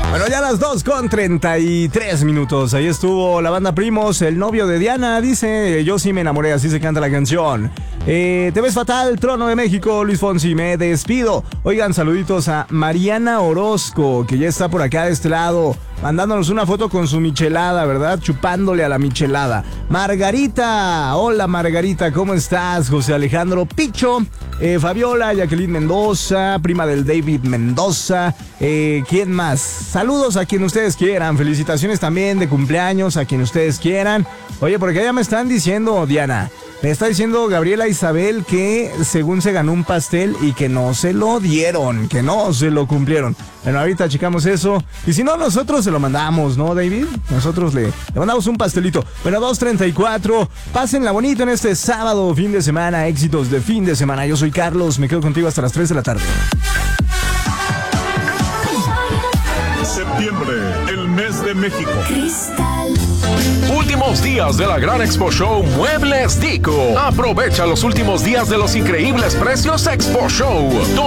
Bueno, ya las 2:33. Ahí estuvo la banda Primos, el novio de Diana. Dice, yo sí me enamoré, así se canta la canción. Te ves fatal, Trono de México, Luis Fonsi, me despido. Oigan, saluditos a Mariana Orozco, que ya está por acá de este lado, mandándonos una foto con su michelada, ¿verdad? Chupándole a la michelada. Margarita, hola Margarita, ¿cómo estás? José Alejandro Picho, Fabiola, Jacqueline Mendoza, prima del David Mendoza. ¿Quién más? Saludos a quien ustedes quieran. Felicitaciones también de cumpleaños a quien ustedes quieran. Oye, porque ya me están diciendo, Diana, me está diciendo Gabriela Isabel que según se ganó un pastel y que no se lo dieron, que no se lo cumplieron. Bueno, ahorita checamos eso. Y si no, nosotros se lo mandamos, ¿no, David? Nosotros le mandamos un pastelito. Bueno, 2:34. Pásenla bonito en este sábado, fin de semana. Éxitos de fin de semana. Yo soy Carlos, me quedo contigo hasta las 3 de la tarde. Septiembre, el mes de México. Cristal. Últimos días de la Gran Expo Show Muebles Dico. Aprovecha los últimos días de los increíbles precios Expo Show.